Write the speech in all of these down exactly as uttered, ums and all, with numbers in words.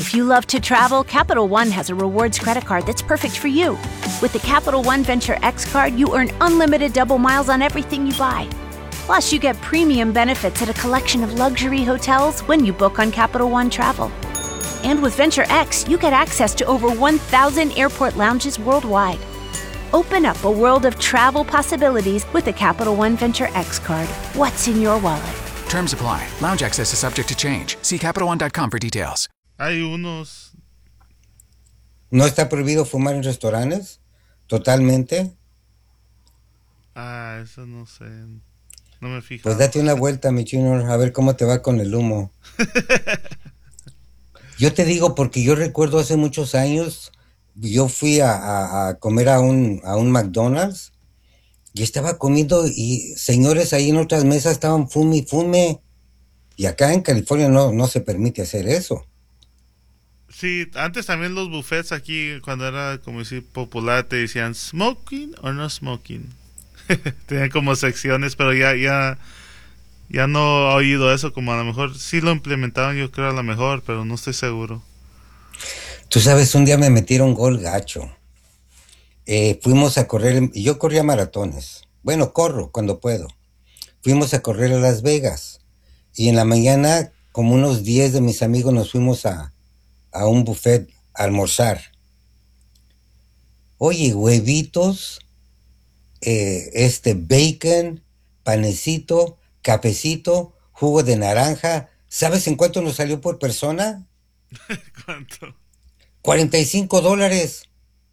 If you love to travel, Capital One has a rewards credit card that's perfect for you. With the Capital One Venture X card, you earn unlimited double miles on everything you buy. Plus, you get premium benefits at a collection of luxury hotels when you book on Capital One Travel. And with Venture X, you get access to over one thousand airport lounges worldwide. Open up a world of travel possibilities with the Capital One Venture X card. What's in your wallet? Terms apply. Lounge access is subject to change. See Capital One dot com for details. Hay unos... ¿No está prohibido fumar en restaurantes? ¿Totalmente? Ah, eso no sé. No me fijo. Pues date una vuelta, mi Junior, a ver cómo te va con el humo. Yo te digo porque yo recuerdo hace muchos años, yo fui a, a, a comer a un, a un McDonald's y estaba comiendo y señores ahí en otras mesas estaban fume y fume. Y acá en California no, no se permite hacer eso. Sí, antes también los buffets aquí, cuando era como decir popular, te decían smoking o no smoking. Tenían como secciones, pero ya, ya, ya no he oído eso, como a lo mejor sí lo implementaron, yo creo a lo mejor, pero no estoy seguro. Tú sabes, un día me metieron gol gacho. Eh, fuimos a correr, yo corría maratones. Bueno, corro cuando puedo. Fuimos a correr a Las Vegas. Y en la mañana, como unos diez de mis amigos nos fuimos a, a un buffet a almorzar. Oye, huevitos, eh, este bacon, panecito, cafecito, jugo de naranja. ¿Sabes en cuánto nos salió por persona? ¿Cuánto? cuarenta y cinco dólares.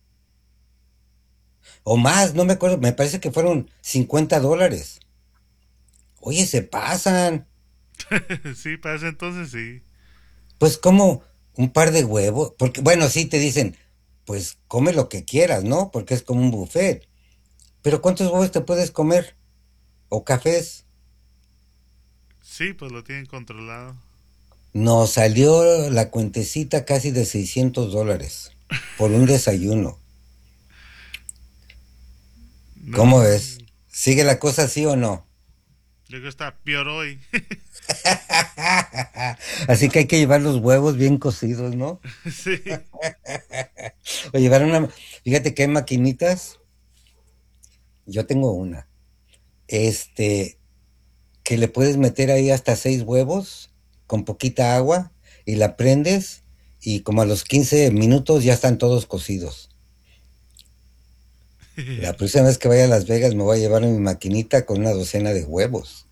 O más, no me acuerdo, me parece que fueron cincuenta dólares. Oye, se pasan. Sí, para ese entonces sí. Pues como un par de huevos, porque bueno, sí te dicen, pues come lo que quieras, ¿no? Porque es como un buffet. Pero ¿cuántos huevos te puedes comer? ¿O cafés? Sí, pues lo tienen controlado. Nos salió la cuentecita casi de seiscientos dólares por un desayuno. No. ¿Cómo ves? ¿Sigue la cosa así o no? Yo creo que está peor hoy. Así que hay que llevar los huevos bien cocidos, ¿no? Sí. O llevar una... Fíjate que hay maquinitas. Yo tengo una. Este... que le puedes meter ahí hasta seis huevos con poquita agua y la prendes y como a los quince minutos ya están todos cocidos. La próxima vez que vaya a Las Vegas me voy a llevar mi maquinita con una docena de huevos.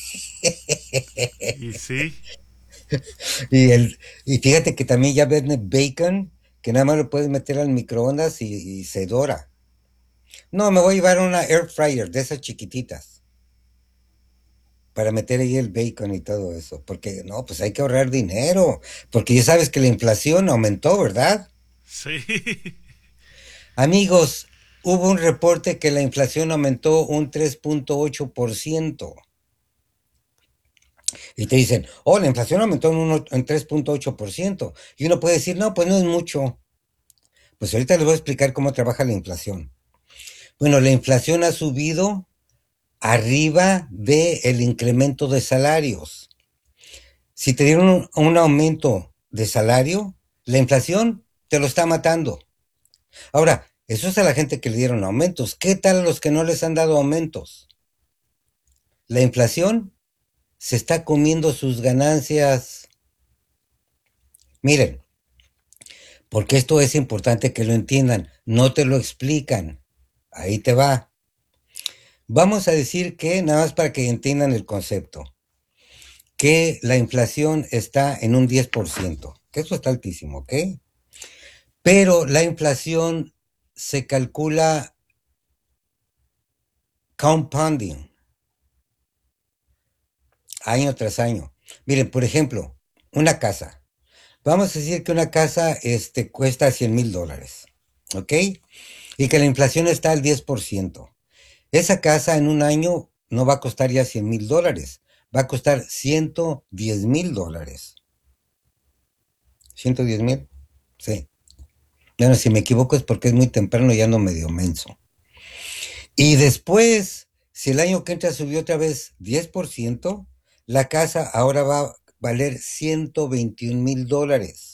Y sí. Y, el, y fíjate que también ya venden bacon, que nada más lo puedes meter al microondas y, y se dora. No, me voy a llevar una air fryer de esas chiquititas para meter ahí el bacon y todo eso, porque no, pues hay que ahorrar dinero, porque ya sabes que la inflación aumentó, ¿verdad? Sí. Amigos, hubo un reporte que la inflación aumentó un tres punto ocho por ciento. Y te dicen, oh, la inflación aumentó en, uno, en tres punto ocho por ciento. Y uno puede decir, no, pues no es mucho. Pues ahorita les voy a explicar cómo trabaja la inflación. Bueno, la inflación ha subido arriba del incremento de salarios. Si te dieron un, un aumento de salario, la inflación te lo está matando. Ahora, eso es a la gente que le dieron aumentos. ¿Qué tal a los que no les han dado aumentos? La inflación se está comiendo sus ganancias. Miren, porque esto es importante que lo entiendan. No te lo explican. Ahí te va. Vamos a decir que, nada más para que entiendan el concepto, que la inflación está en un diez por ciento, que eso está altísimo, ¿ok? Pero la inflación se calcula compounding, año tras año. Miren, por ejemplo, una casa. Vamos a decir que una casa este, cuesta cien mil dólares, ¿ok? Y que la inflación está al diez por ciento. Esa casa en un año no va a costar ya cien mil dólares, va a costar ciento diez mil dólares. ¿ciento diez mil? Sí. Bueno, si me equivoco es porque es muy temprano y ando medio menso. Y después, si el año que entra subió otra vez diez por ciento, la casa ahora va a valer ciento veintiún mil dólares.